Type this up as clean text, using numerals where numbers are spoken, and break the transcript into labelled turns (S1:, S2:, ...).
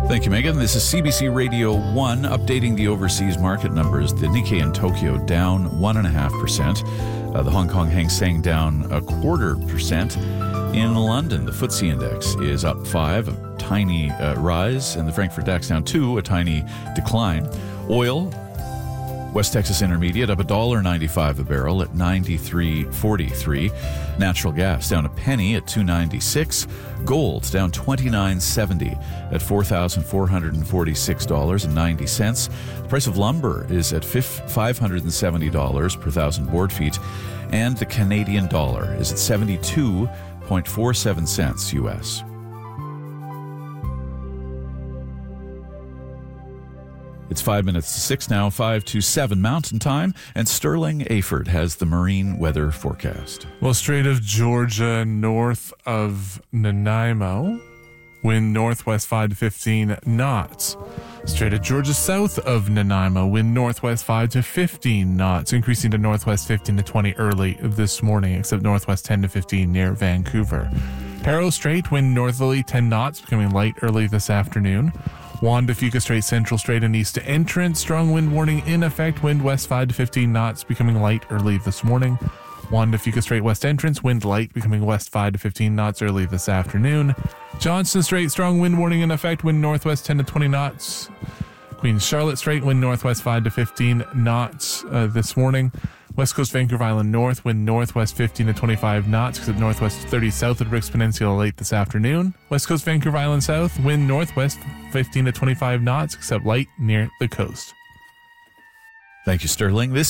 S1: Thank you, Megan. This is CBC Radio 1 updating the overseas market numbers. The Nikkei in Tokyo down 1.5%. The Hong Kong Hang Seng down 0.25%. In London, the FTSE index is up 5, a tiny rise, and the Frankfurt DAX down 2, a tiny decline. Oil, West Texas Intermediate up $1.95 a barrel at $93.43. Natural gas down a penny at $2.96. Gold down $29.70 at $4,446.90. The price of lumber is at $570 per thousand board feet, and the Canadian dollar is at 72.47 cents U.S. It's 5 minutes to 6 now, 5 to 7 Mountain Time, and Sterling Aford has the marine weather forecast.
S2: Well, Strait of Georgia north of Nanaimo, wind northwest 5 to 15 knots. Strait of Georgia south of Nanaimo, wind northwest 5 to 15 knots, increasing to northwest 15 to 20 early this morning, except northwest 10 to 15 near Vancouver. Perro Strait, wind northerly 10 knots, becoming light early this afternoon. Juan de Fuca Strait, Central Strait, and east to entrance. Strong wind warning in effect. Wind west 5 to 15 knots, becoming light early this morning. Juan de Fuca Strait, west entrance. Wind light, becoming west 5 to 15 knots early this afternoon. Johnston Strait, strong wind warning in effect. Wind northwest 10 to 20 knots. Queen Charlotte Strait, wind northwest 5 to 15 knots this morning. West Coast Vancouver Island North, wind northwest 15 to 25 knots, except northwest 30 south of the Briggs Peninsula late this afternoon. West Coast Vancouver Island South, wind northwest 15 to 25 knots, except light near the coast.
S1: Thank you, Sterling. This